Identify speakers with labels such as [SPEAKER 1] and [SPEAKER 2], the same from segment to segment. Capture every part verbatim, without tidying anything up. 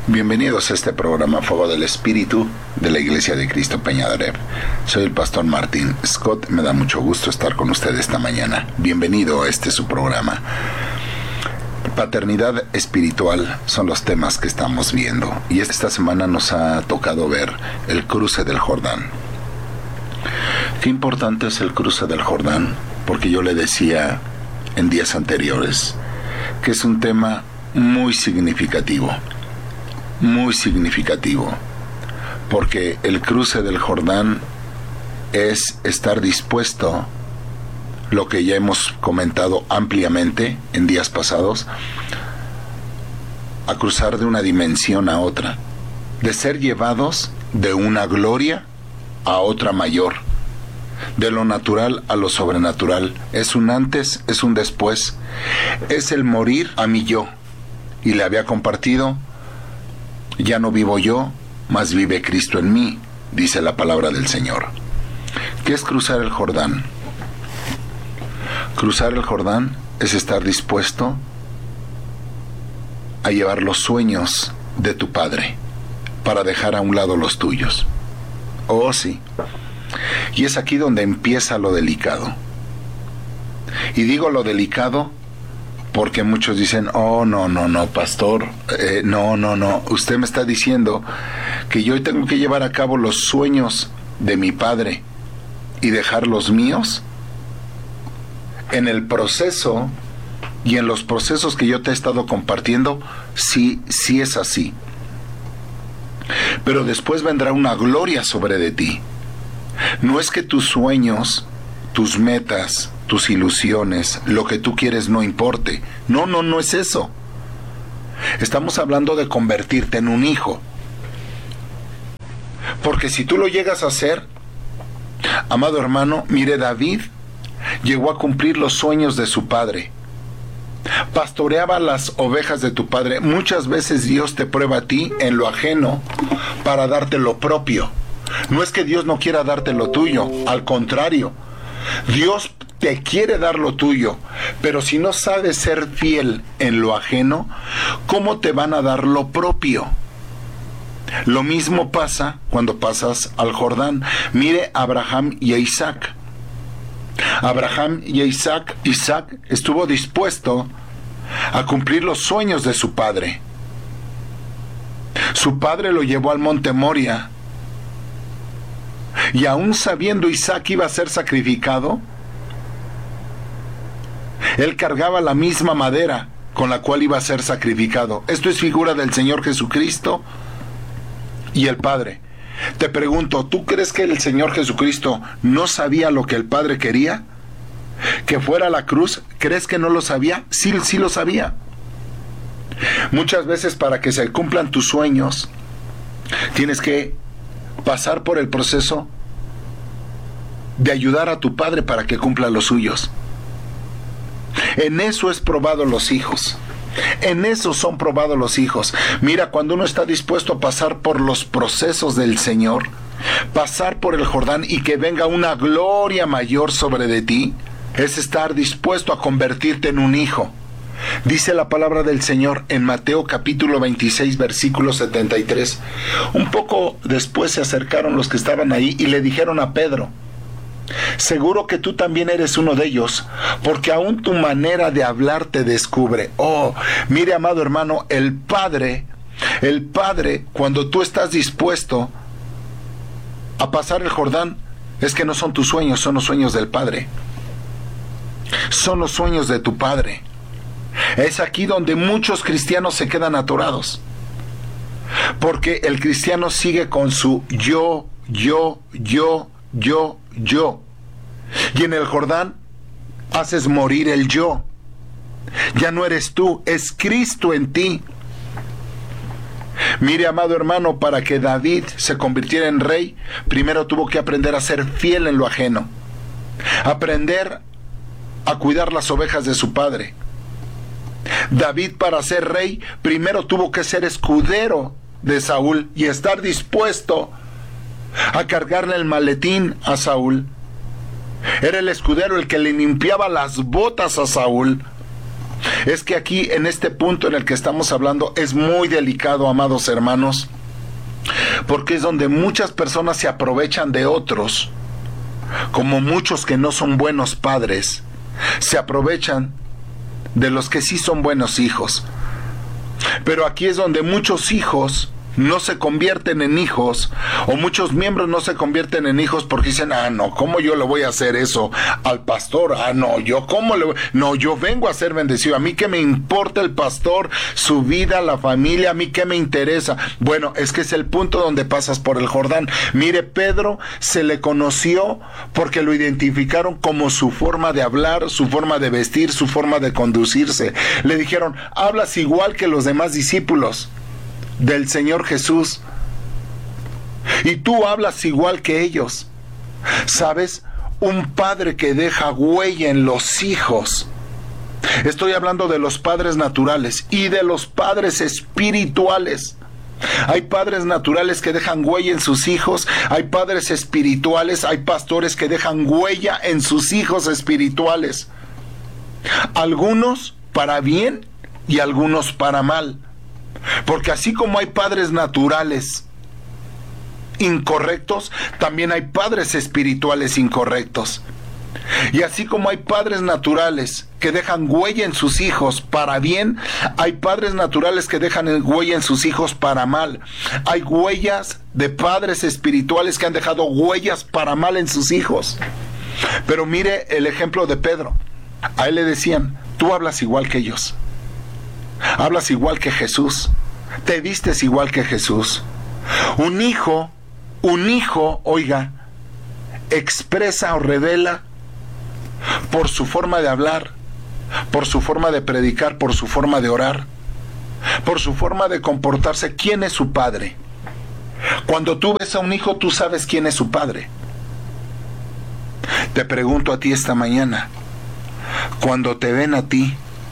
[SPEAKER 1] Bienvenidos a este programa Fuego del Espíritu de la Iglesia de Cristo Peñadareb. Soy el pastor Martín Scott, me da mucho gusto estar con ustedes esta mañana. Bienvenido a este su programa. Paternidad espiritual son los temas que estamos viendo y esta semana nos ha tocado ver el cruce del Jordán. Qué importante es el cruce del Jordán, porque yo le decía en días anteriores que es un tema muy significativo. Muy significativo, porque el cruce del Jordán es estar dispuesto, lo que ya hemos comentado ampliamente en días pasados, a cruzar de una dimensión a otra, de ser llevados de una gloria a otra mayor, de lo natural a lo sobrenatural. Es un antes, es un después, es el morir a mi yo, y le había compartido: ya no vivo yo, mas vive Cristo en mí, dice la palabra del Señor. ¿Qué es cruzar el Jordán? Cruzar el Jordán es estar dispuesto a llevar los sueños de tu Padre para dejar a un lado los tuyos. Oh, sí. Y es aquí donde empieza lo delicado. Y digo lo delicado porque muchos dicen: oh, no, no, no, pastor, eh, no, no, no, usted me está diciendo que yo tengo que llevar a cabo los sueños de mi Padre y dejar los míos. En el proceso y en los procesos que yo te he estado compartiendo, sí, sí es así. Pero después vendrá una gloria sobre de ti. No es que tus sueños, tus metas, tus ilusiones, lo que tú quieres no importe. No, no, no es eso. Estamos hablando de convertirte en un hijo. Porque si tú lo llegas a hacer, amado hermano, mire, David llegó a cumplir los sueños de su padre. Pastoreaba las ovejas de tu padre. Muchas veces Dios te prueba a ti en lo ajeno para darte lo propio. No es que Dios no quiera darte lo tuyo, al contrario. Dios te quiere dar lo tuyo, pero si no sabes ser fiel en lo ajeno, ¿cómo te van a dar lo propio? Lo mismo pasa cuando pasas al Jordán. Mire a Abraham y a Isaac. Abraham y a Isaac, Isaac estuvo dispuesto a cumplir los sueños de su padre. Su padre lo llevó al monte Moria, y aún sabiendo Isaac iba a ser sacrificado, él cargaba la misma madera con la cual iba a ser sacrificado. Esto es figura del Señor Jesucristo y el Padre. Te pregunto, ¿tú crees que el Señor Jesucristo no sabía lo que el Padre quería? ¿Que fuera la cruz? ¿Crees que no lo sabía? Sí, sí lo sabía. Muchas veces, para que se cumplan tus sueños, tienes que pasar por el proceso de ayudar a tu Padre para que cumpla los suyos. En eso es probado los hijos. En eso son probados los hijos. Mira, cuando uno está dispuesto a pasar por los procesos del Señor, pasar por el Jordán y que venga una gloria mayor sobre de ti, es estar dispuesto a convertirte en un hijo. Dice la palabra del Señor en Mateo capítulo veintiséis, versículo setenta y tres. Un poco después se acercaron los que estaban ahí y le dijeron a Pedro: seguro que tú también eres uno de ellos, porque aún tu manera de hablar te descubre. Oh, mire, amado hermano, el Padre, el Padre, cuando tú estás dispuesto a pasar el Jordán, es que no son tus sueños, son los sueños del Padre. Son los sueños de tu Padre. Es aquí donde muchos cristianos se quedan atorados, porque el cristiano sigue con su yo, yo, yo, yo, yo. Y en el Jordán haces morir el yo. Ya no eres tú, es Cristo en ti. Mire, amado hermano, para que David se convirtiera en rey, primero tuvo que aprender a ser fiel en lo ajeno. Aprender a cuidar las ovejas de su padre. David, para ser rey, primero tuvo que ser escudero de Saúl y estar dispuesto a cargarle el maletín a Saúl. Era el escudero el que le limpiaba las botas a Saúl. Es que aquí, en este punto en el que estamos hablando, es muy delicado, amados hermanos, porque es donde muchas personas se aprovechan de otros, como muchos que no son buenos padres, se aprovechan de los que sí son buenos hijos. Pero aquí es donde muchos hijos no se convierten en hijos, o muchos miembros no se convierten en hijos porque dicen, ah, no, ¿cómo yo le voy a hacer eso al pastor? Ah, no, yo cómo le voy... No, yo vengo a ser bendecido. A mí qué me importa el pastor, su vida, la familia, a mí qué me interesa. Bueno, es que es el punto donde pasas por el Jordán. Mire, Pedro se le conoció porque lo identificaron como su forma de hablar, su forma de vestir, su forma de conducirse. Le dijeron, hablas igual que los demás discípulos del Señor Jesús, y tú hablas igual que ellos. ¿Sabes? Un padre que deja huella en los hijos. Estoy hablando de los padres naturales y de los padres espirituales. Hay padres naturales que dejan huella en sus hijos, hay padres espirituales, hay pastores que dejan huella en sus hijos espirituales. Algunos para bien y algunos para mal. Porque así como hay padres naturales incorrectos, también hay padres espirituales incorrectos. Y así como hay padres naturales que dejan huella en sus hijos para bien, hay padres naturales que dejan huella en sus hijos para mal. Hay huellas de padres espirituales que han dejado huellas para mal en sus hijos. Pero mire el ejemplo de Pedro. A él le decían, tú hablas igual que ellos. Hablas igual que Jesús, te vistes igual que Jesús. Un hijo, un hijo, oiga, expresa o revela por su forma de hablar, por su forma de predicar, por su forma de orar, por su forma de comportarse, quién es su padre. Cuando tú ves a un hijo, tú sabes quién es su padre. Te pregunto a ti esta mañana, cuando te ven a ti,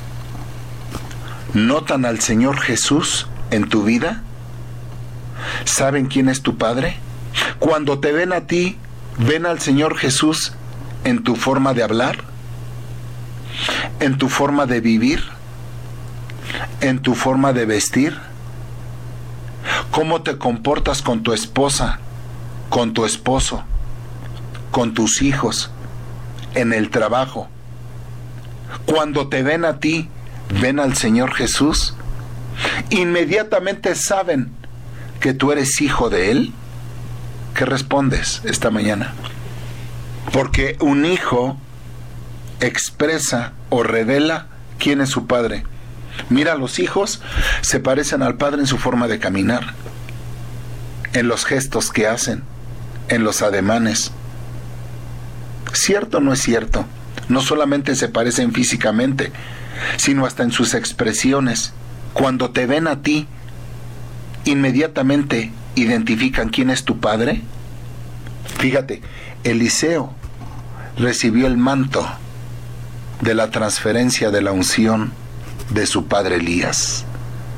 [SPEAKER 1] ¿notan al Señor Jesús en tu vida? ¿Saben quién es tu Padre? Cuando te ven a ti, ¿ven al Señor Jesús en tu forma de hablar? ¿En tu forma de vivir? ¿En tu forma de vestir? ¿Cómo te comportas con tu esposa, con tu esposo, con tus hijos, en el trabajo? Cuando te ven a ti, ¿ven al Señor Jesús? ¿Inmediatamente saben que tú eres hijo de Él? ¿Qué respondes esta mañana? Porque un hijo expresa o revela quién es su padre. Mira, los hijos se parecen al padre en su forma de caminar, en los gestos que hacen, en los ademanes. ¿Cierto o no es cierto? No solamente se parecen físicamente, sino hasta en sus expresiones. Cuando te ven a ti, inmediatamente identifican quién es tu padre. Fíjate, Eliseo recibió el manto de la transferencia de la unción de su padre Elías.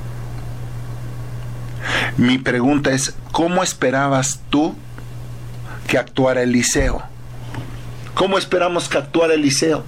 [SPEAKER 1] Mi pregunta es, ¿cómo esperabas tú que actuara Eliseo? ¿Cómo esperamos que actuara Eliseo?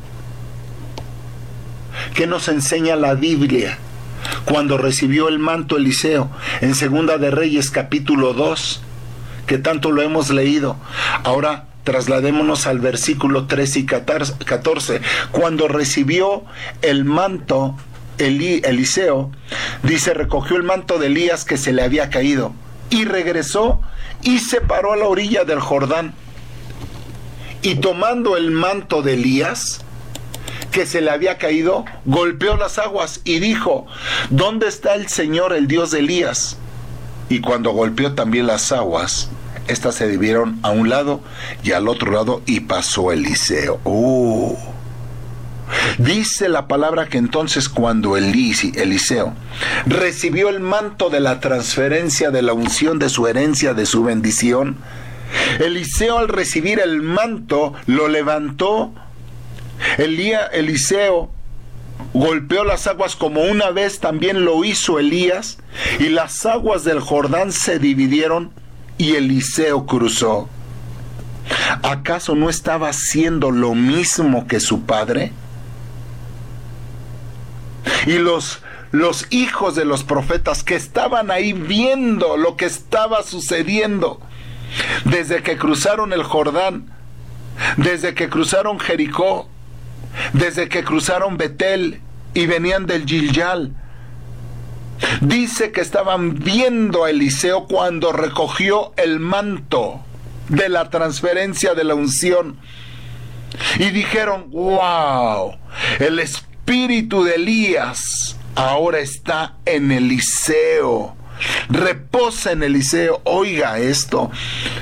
[SPEAKER 1] ¿Qué nos enseña la Biblia cuando recibió el manto Eliseo en Segunda de Reyes capítulo dos, que tanto lo hemos leído? Ahora trasladémonos al versículo trece y catorce. Cuando recibió el manto Eli, Eliseo, dice, recogió el manto de Elías que se le había caído y regresó y se paró a la orilla del Jordán. Y tomando el manto de Elías que se le había caído, golpeó las aguas y dijo, ¿dónde está el Señor, el Dios de Elías? Y cuando golpeó también las aguas, estas se dividieron a un lado y al otro lado, y pasó Eliseo. Uh. Dice la palabra que entonces cuando Eliseo recibió el manto de la transferencia de la unción de su herencia, de su bendición, Eliseo, al recibir el manto, lo levantó. Elía, Eliseo golpeó las aguas como una vez también lo hizo Elías, y las aguas del Jordán se dividieron y Eliseo cruzó. ¿Acaso no estaba haciendo lo mismo que su padre? Y los, los hijos de los profetas que estaban ahí viendo lo que estaba sucediendo, desde que cruzaron el Jordán, desde que cruzaron Jericó, desde que cruzaron Betel y venían del Gilgal, dice que estaban viendo a Eliseo cuando recogió el manto de la transferencia de la unción y dijeron: wow, el espíritu de Elías ahora está en Eliseo, reposa en Eliseo. Oiga esto,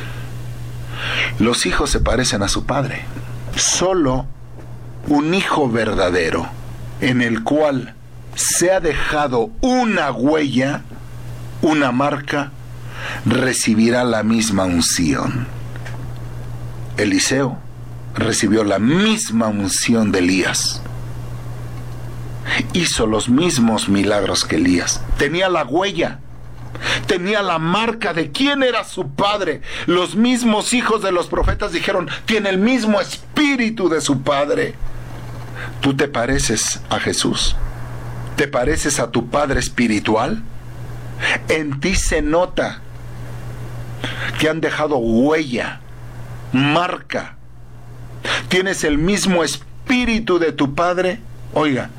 [SPEAKER 1] los hijos se parecen a su padre. Solo un hijo verdadero en el cual se ha dejado una huella, una marca, recibirá la misma unción. Eliseo recibió la misma unción de Elías. Hizo los mismos milagros que Elías. Tenía la huella, tenía la marca de quién era su padre. Los mismos hijos de los profetas dijeron: tiene el mismo espíritu de su padre. ¿Tú te pareces a Jesús? ¿Te pareces a tu padre espiritual? En ti se nota que han dejado huella, marca. ¿Tienes el mismo espíritu de tu padre? Oiga,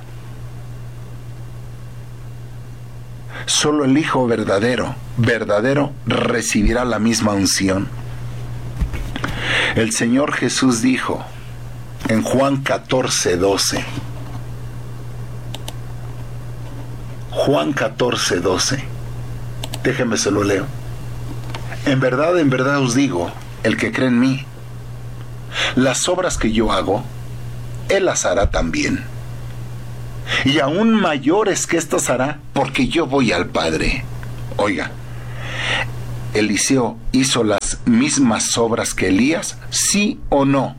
[SPEAKER 1] solo el hijo verdadero, verdadero, recibirá la misma unción. El Señor Jesús dijo en Juan catorce, doce. Juan catorce, doce. Déjenme se lo leo. En verdad, en verdad os digo, el que cree en mí, las obras que yo hago, él las hará también. Y aún mayores que estas hará, porque yo voy al Padre. Oiga, ¿Eliseo hizo las mismas obras que Elías? ¿Sí o no?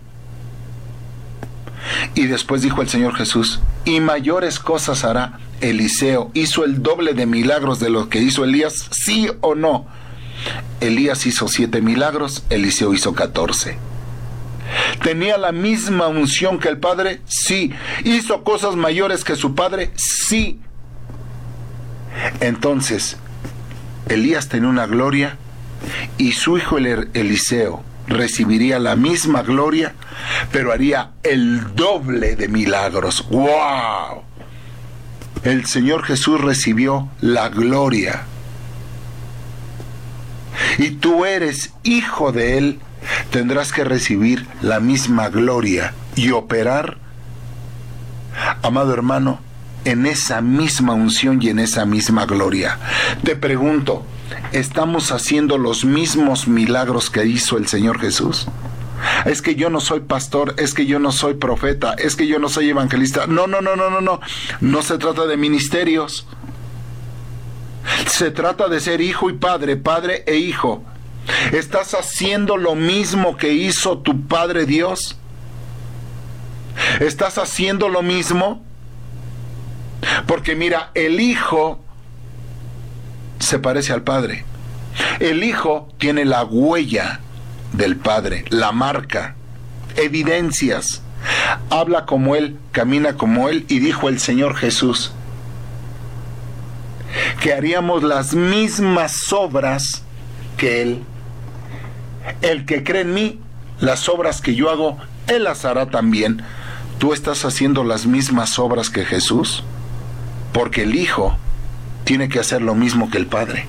[SPEAKER 1] Y después dijo el Señor Jesús: y mayores cosas hará. Eliseo hizo el doble de milagros de lo que hizo Elías, ¿sí o no? Elías hizo siete milagros, Eliseo hizo catorce. ¿Tenía la misma unción que el Padre? Sí. ¿Hizo cosas mayores que su Padre? Sí. Entonces, Elías tenía una gloria y su hijo Eliseo recibiría la misma gloria, pero haría el doble de milagros. ¡Wow! El Señor Jesús recibió la gloria. Y tú eres hijo de Él, tendrás que recibir la misma gloria y operar, amado hermano, en esa misma unción y en esa misma gloria. Te pregunto, ¿estamos haciendo los mismos milagros que hizo el Señor Jesús? Es que yo no soy pastor, es que yo no soy profeta, es que yo no soy evangelista. No, no, no, no, no, no. No se trata de ministerios. Se trata de ser hijo y padre, padre e hijo. ¿Estás haciendo lo mismo que hizo tu Padre Dios? ¿Estás haciendo lo mismo? Porque mira, el Hijo se parece al Padre. El Hijo tiene la huella del Padre, la marca, evidencias. Habla como Él, camina como Él, y dijo el Señor Jesús que haríamos las mismas obras que Él. El que cree en mí, las obras que yo hago, Él las hará también. ¿Tú estás haciendo las mismas obras que Jesús? Porque el Hijo tiene que hacer lo mismo que el Padre.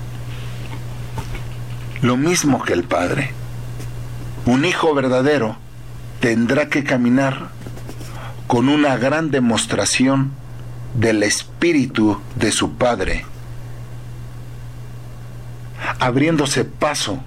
[SPEAKER 1] Lo mismo que el Padre. Un hijo verdadero tendrá que caminar con una gran demostración del espíritu de su Padre, abriéndose paso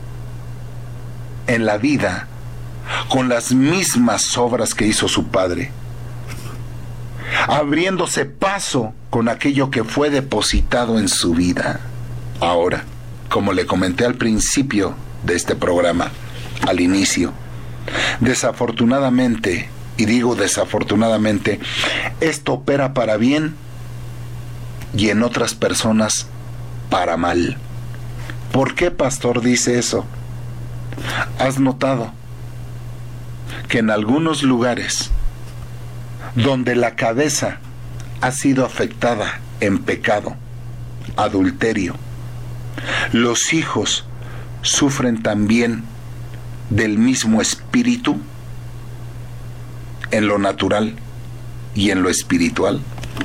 [SPEAKER 1] en la vida con las mismas obras que hizo su Padre, abriéndose paso con aquello que fue depositado en su vida. Ahora, como le comenté al principio de este programa, al inicio, desafortunadamente, y digo desafortunadamente, esto opera para bien y en otras personas para mal. ¿Por qué, pastor, dice eso? ¿Has notado que en algunos lugares donde la cabeza ha sido afectada en pecado, adulterio, los hijos sufren también del mismo espíritu en lo natural y en lo espiritual.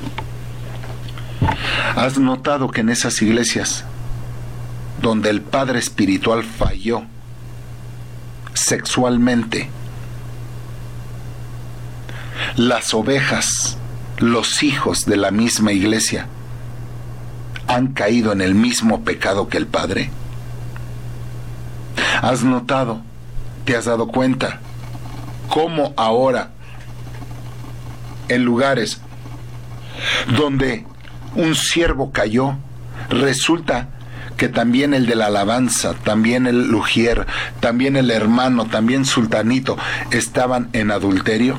[SPEAKER 1] ¿Has notado que en esas iglesias donde el padre espiritual falló sexualmente, las ovejas, los hijos de la misma iglesia, han caído en el mismo pecado que el padre? ¿Has notado, te has dado cuenta, cómo ahora en lugares donde un siervo cayó, resulta que también el de la alabanza, también el lujier, también el hermano, también sultanito, estaban en adulterio?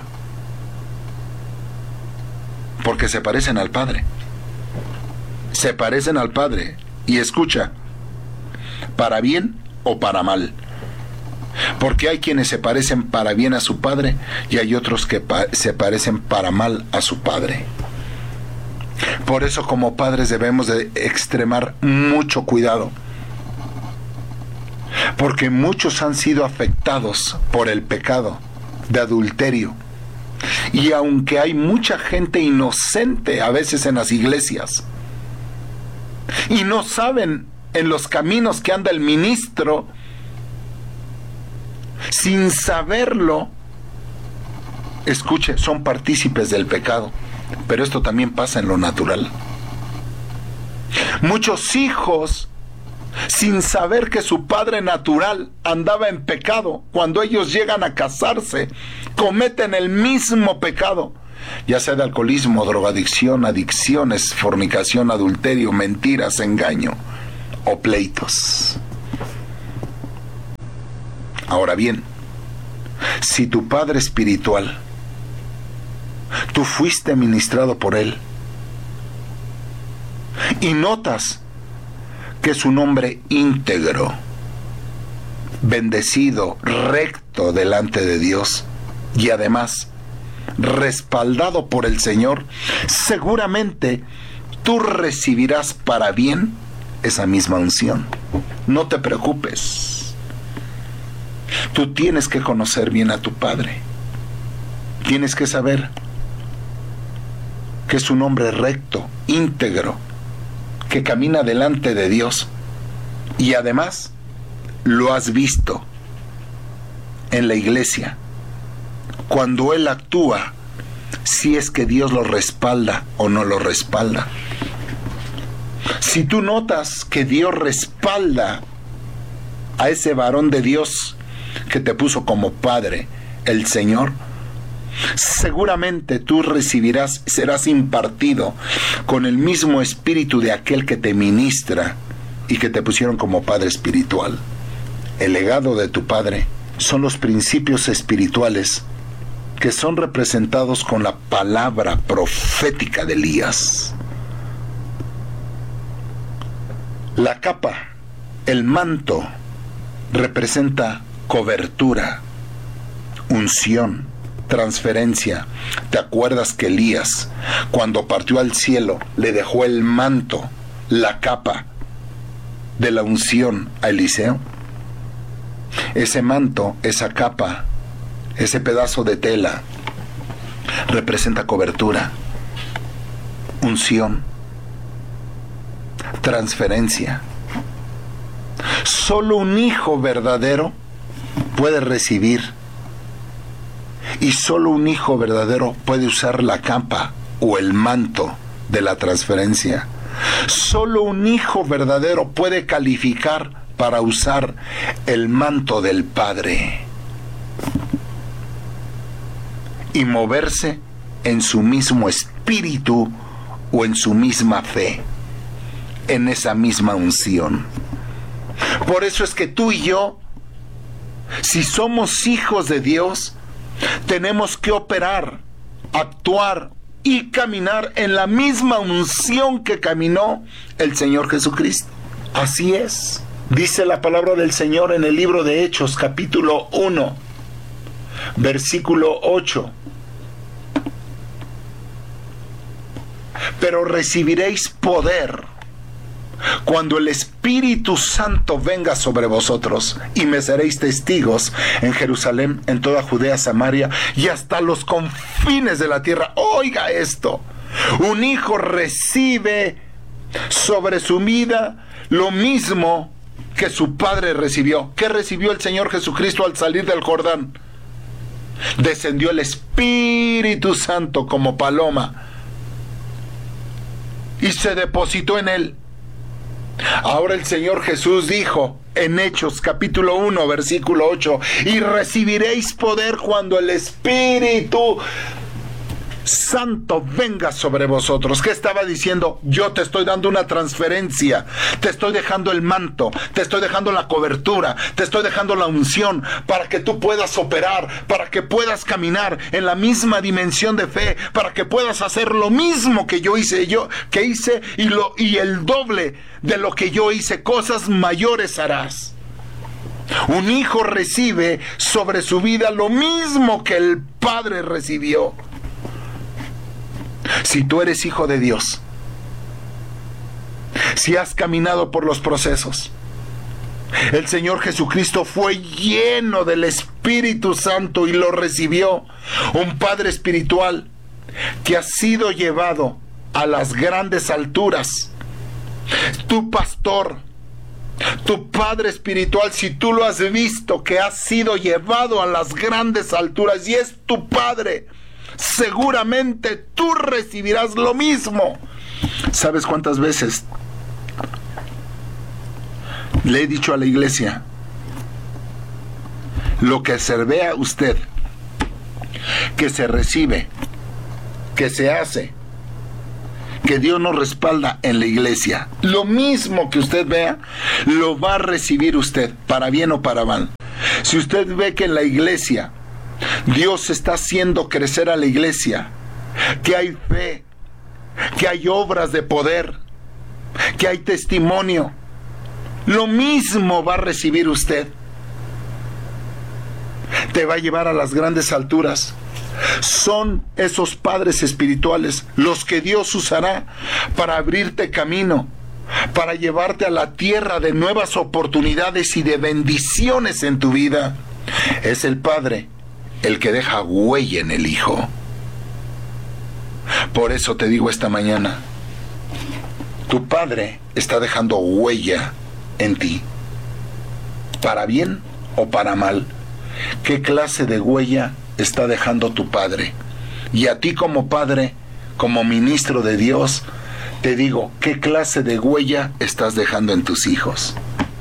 [SPEAKER 1] Porque se parecen al padre. Se parecen al padre. Y escucha, para bien o para mal. Porque hay quienes se parecen para bien a su padre y hay otros que pa- se parecen para mal a su padre. Por eso, como padres, debemos de extremar mucho cuidado, porque muchos han sido afectados por el pecado de adulterio, y aunque hay mucha gente inocente a veces en las iglesias y no saben en los caminos que anda el ministro, sin saberlo, escuche, son partícipes del pecado. Pero esto también pasa en lo natural. Muchos hijos, sin saber que su padre natural andaba en pecado, cuando ellos llegan a casarse, cometen el mismo pecado, ya sea de alcoholismo, drogadicción, adicciones, fornicación, adulterio, mentiras, engaño o pleitos. Ahora bien, si tu padre espiritual, tú fuiste ministrado por él, y notas que es un hombre íntegro, bendecido, recto delante de Dios, y además respaldado por el Señor, seguramente tú recibirás para bien esa misma unción. No te preocupes. Tú tienes que conocer bien a tu padre. Tienes que saber que es un hombre recto, íntegro, que camina delante de Dios, y además lo has visto en la iglesia cuando él actúa, si es que Dios lo respalda o no lo respalda. Si tú notas que Dios respalda a ese varón de Dios que te puso como padre, el Señor, seguramente tú recibirás, serás impartido con el mismo espíritu de aquel que te ministra y que te pusieron como padre espiritual. El legado de tu padre son los principios espirituales que son representados con la palabra profética de Elías. La capa, el manto, representa cobertura, unción, transferencia. ¿Te acuerdas que Elías, cuando partió al cielo, le dejó el manto, la capa de la unción a Eliseo? Ese manto, esa capa, ese pedazo de tela representa cobertura, unción, transferencia. Solo un hijo verdadero puede recibir, y solo un hijo verdadero puede usar la capa o el manto de la transferencia. Solo un hijo verdadero puede calificar para usar el manto del Padre y moverse en su mismo espíritu o en su misma fe, en esa misma unción. Por eso es que tú y yo, si somos hijos de Dios, tenemos que operar, actuar y caminar en la misma unción que caminó el Señor Jesucristo. Así es. Dice la palabra del Señor en el libro de Hechos, capítulo uno, versículo ocho. pero recibiréis poder cuando el Espíritu Santo venga sobre vosotros, y me seréis testigos en Jerusalén, en toda Judea, Samaria y hasta los confines de la tierra. Oiga esto: un hijo recibe sobre su vida lo mismo que su padre recibió. ¿Qué recibió el Señor Jesucristo al salir del Jordán? Descendió el Espíritu Santo como paloma y se depositó en él. Ahora el Señor Jesús dijo en Hechos capítulo uno versículo ocho: y recibiréis poder cuando el Espíritu Santo venga sobre vosotros. ¿Qué estaba diciendo? Yo te estoy dando una transferencia, te estoy dejando el manto, te estoy dejando la cobertura, te estoy dejando la unción para que tú puedas operar, para que puedas caminar en la misma dimensión de fe, para que puedas hacer lo mismo que yo hice, yo que hice y lo y el doble de lo que yo hice. Cosas mayores harás. Un hijo recibe sobre su vida lo mismo que el Padre recibió. Si tú eres hijo de Dios, si has caminado por los procesos, el Señor Jesucristo fue lleno del Espíritu Santo y lo recibió. Un Padre espiritual que ha sido llevado a las grandes alturas. Tu pastor, tu Padre espiritual, si tú lo has visto, que ha sido llevado a las grandes alturas y es tu Padre, seguramente tú recibirás lo mismo. ¿Sabes cuántas veces le he dicho a la iglesia? Lo que se vea usted, que se recibe, que se hace, que Dios nos respalda en la iglesia, lo mismo que usted vea, lo va a recibir usted, para bien o para mal. Si usted ve que en la iglesia Dios está haciendo crecer a la iglesia, que hay fe, que hay obras de poder, que hay testimonio, lo mismo va a recibir usted. Te va a llevar a las grandes alturas. Son esos padres espirituales los que Dios usará para abrirte camino, para llevarte a la tierra de nuevas oportunidades y de bendiciones en tu vida. Es el Padre el que deja huella en el Hijo. Por eso te digo esta mañana, tu Padre está dejando huella en ti, para bien o para mal. ¿Qué clase de huella está dejando tu Padre? Y a ti como padre, como ministro de Dios, te digo, ¿qué clase de huella estás dejando en tus hijos?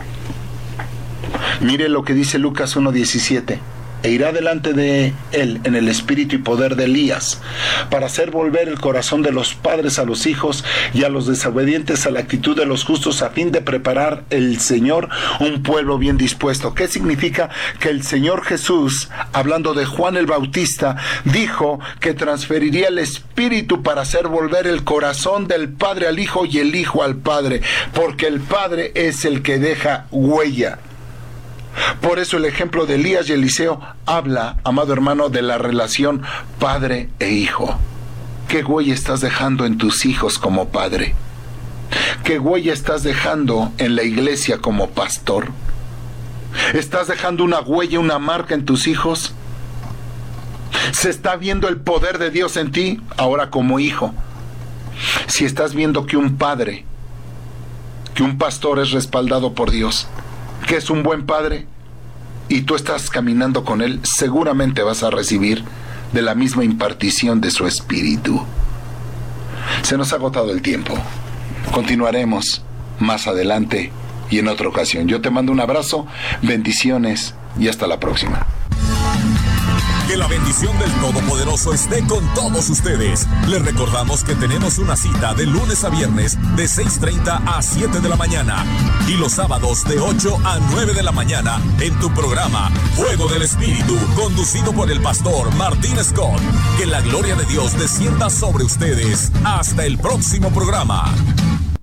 [SPEAKER 1] Mire lo que dice Lucas uno diecisiete. E irá delante de él en el espíritu y poder de Elías, para hacer volver el corazón de los padres a los hijos y a los desobedientes a la actitud de los justos, a fin de preparar el Señor un pueblo bien dispuesto. ¿Qué significa? Que el Señor Jesús, hablando de Juan el Bautista, dijo que transferiría el espíritu para hacer volver el corazón del Padre al Hijo y el Hijo al Padre, porque el Padre es el que deja huella. Por eso el ejemplo de Elías y Eliseo habla, amado hermano, de la relación padre e hijo. ¿Qué huella estás dejando en tus hijos como padre? ¿Qué huella estás dejando en la iglesia como pastor? ¿Estás dejando una huella, una marca en tus hijos? ¿Se está viendo el poder de Dios en ti ahora como hijo? Si estás viendo que un padre, que un pastor es respaldado por Dios, que es un buen padre, y tú estás caminando con él, seguramente vas a recibir de la misma impartición de su espíritu. Se nos ha agotado el tiempo. Continuaremos más adelante y en otra ocasión. Yo te mando un abrazo, bendiciones y hasta la próxima.
[SPEAKER 2] Que la bendición del Todopoderoso esté con todos ustedes. Les recordamos que tenemos una cita de lunes a viernes de seis treinta a siete de la mañana y los sábados de ocho a nueve de la mañana en tu programa Fuego del Espíritu, conducido por el pastor Martín Scott. Que la gloria de Dios descienda sobre ustedes. Hasta el próximo programa.